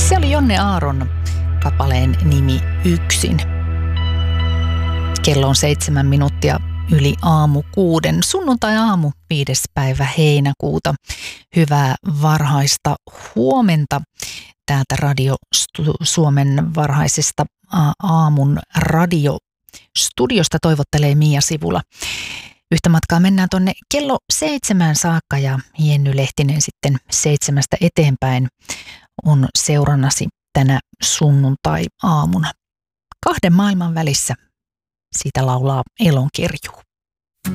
Se oli Jonne Aaron kappaleen nimi Yksin. Kello on 7 minuuttia yli aamu 6. Sunnuntai-aamu 5. päivä heinäkuuta. Hyvää varhaista huomenta täältä Suomen varhaisesta aamun radiostudiosta toivottelee Mia Sivula. Yhtä matkaa mennään tuonne kello 7 saakka ja Jenny Lehtinen sitten 7 eteenpäin on seurannasi tänä sunnuntai-aamuna. 2 maailman välissä siitä laulaa Elonkirjuu.